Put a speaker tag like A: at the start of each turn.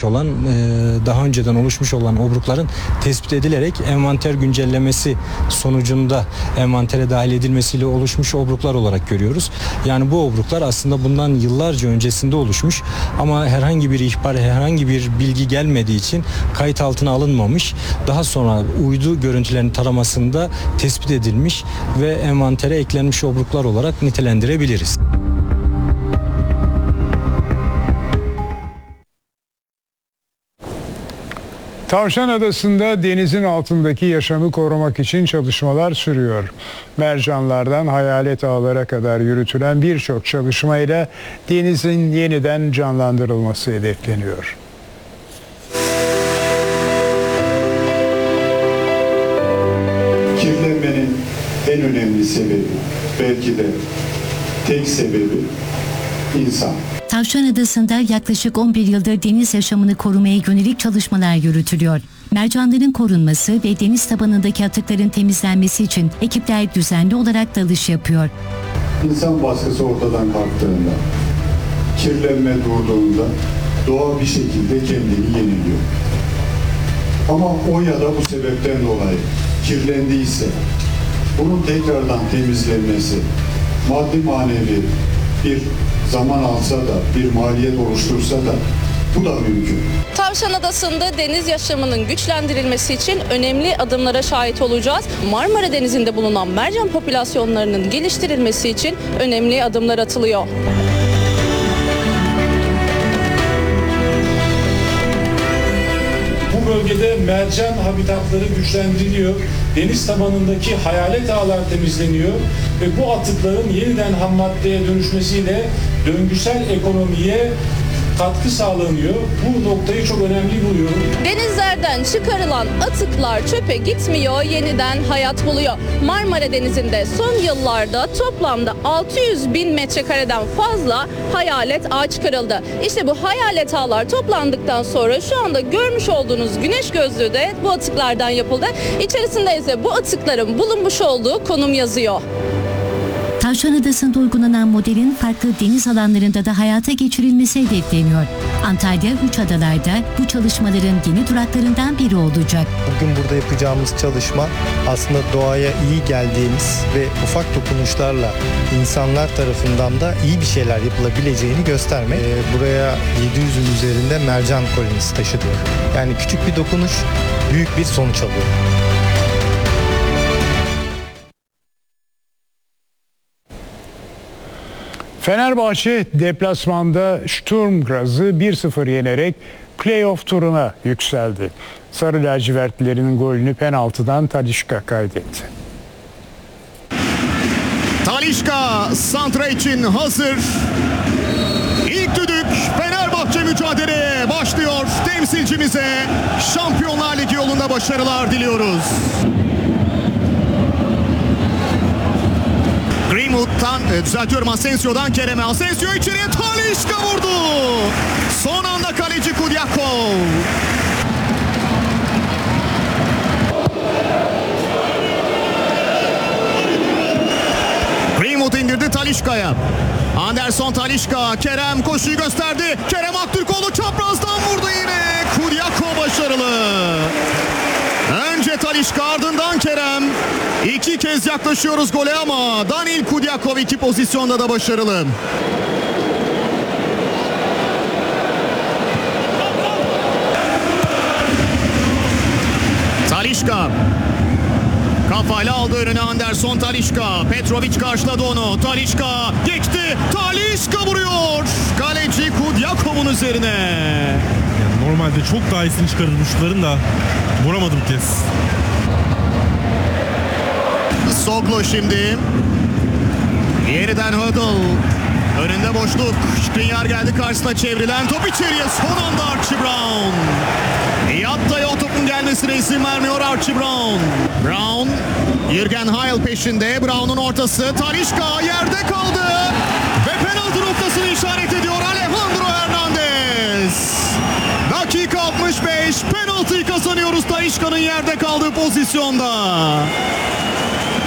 A: olan, daha önceden oluşmuş olan obrukların tespit edilerek envanter güncellemesi sonucunda envantere dahil edilmesiyle oluşmuş obruklar olarak görüyoruz. Yani bu obruklar aslında bundan yıllarca öncesinde oluşmuş ama herhangi bir ihbar, herhangi bir bilgi gelmediği için kayıt altına alınmamış. Daha sonra uydu görüntülerinin taramasında tespit edilmiş ve envantere eklenmiş obruklar olarak nitelendirebiliriz.
B: Tavşan Adası'nda denizin altındaki yaşamı korumak için çalışmalar sürüyor. Mercanlardan hayalet ağlara kadar yürütülen birçok çalışmayla denizin yeniden canlandırılması hedefleniyor.
C: Kirlenmenin en önemli sebebi, belki de tek sebebi insan.
D: Tavşan Adası'nda yaklaşık 11 yıldır deniz yaşamını korumaya yönelik çalışmalar yürütülüyor. Mercanların korunması ve deniz tabanındaki atıkların temizlenmesi için ekipler düzenli olarak dalış yapıyor.
C: İnsan baskısı ortadan kalktığında, kirlenme durduğunda doğa bir şekilde kendini yeniliyor. Ama o ya da bu sebepten dolayı kirlendiyse bunun tekrardan temizlenmesi maddi manevi bir zaman alsa da, bir maliyet oluştursa da bu da mümkün.
E: Tavşan Adası'nda deniz yaşamının güçlendirilmesi için önemli adımlara şahit olacağız. Marmara Denizi'nde bulunan mercan popülasyonlarının geliştirilmesi için önemli adımlar atılıyor.
F: Bu bölgede mercan habitatları güçlendiriliyor. Deniz tabanındaki hayalet ağlar temizleniyor ve bu atıkların yeniden ham maddeye dönüşmesiyle döngüsel ekonomiye katkı sağlanıyor. Bu noktayı çok önemli buluyorum.
E: Denizlerden çıkarılan atıklar çöpe gitmiyor, yeniden hayat buluyor. Marmara Denizi'nde son yıllarda toplamda 600 bin metrekareden fazla hayalet ağ çıkarıldı. İşte bu hayalet ağlar toplandıktan sonra şu anda görmüş olduğunuz güneş gözlüğü de bu atıklardan yapıldı. İçerisinde ise bu atıkların bulunmuş olduğu konum yazıyor.
D: Tavşan Adası'nda uygulanan modelin farklı deniz alanlarında da hayata geçirilmesi hedefleniyor. Antalya, Üçadalar'da bu çalışmaların yeni duraklarından biri olacak.
G: Bugün burada yapacağımız çalışma aslında doğaya iyi geldiğimiz ve ufak dokunuşlarla insanlar tarafından da iyi bir şeyler yapılabileceğini göstermek. Buraya 700'ün üzerinde mercan kolonisi taşıdık. Yani küçük bir dokunuş büyük bir sonuç alıyor.
B: Fenerbahçe deplasmanda Sturm Graz'ı 1-0 yenerek playoff turuna yükseldi. Sarı lacivertlilerin golünü penaltıdan Talisca kaydetti.
H: Talisca santra için hazır. İlk düdük, Fenerbahçe mücadeleye başlıyor. Temsilcimize Şampiyonlar Ligi yolunda başarılar diliyoruz. Greenwood'dan, düzeltiyorum, Asensio'dan Kerem'e. Asensio içeriye, Talisca vurdu. Son anda kaleci Kudyakov. Greenwood indirdi Talisca'ya. Anderson Talisca, Kerem koşuyu gösterdi. Kerem Aktürkoğlu çaprazdan vurdu yine. Kudyakov başarılı. Önce Talisca, ardından Kerem. İki kez yaklaşıyoruz gole ama Danil Kudyakov iki pozisyonda da başarılı. Talisca kafayla aldı önüne Anderson Talisca. Petrovic karşıladı onu. Talisca geçti. Talisca vuruyor. Kaleci Kudyakov'un üzerine.
I: Yani normalde çok daha iyisini çıkarırmışların da vuramadı bu kez.
H: Soglo şimdi. Yeniden Hödl. Önünde boşluk. Skriniar geldi karşısına, çevrilen top içeriye. Son anda Archie Brown. Yatta'ya o topun gelmesine izin vermiyor Archie Brown. Brown, Jürgen Heil peşinde. Brown'un ortası. Talisca yerde kaldı. Ve penaltı noktasını işaret ediyor Alejandro Hernandez. Dakika 65. Penaltıyı kazanıyoruz Talisca'nın yerde kaldığı pozisyonda.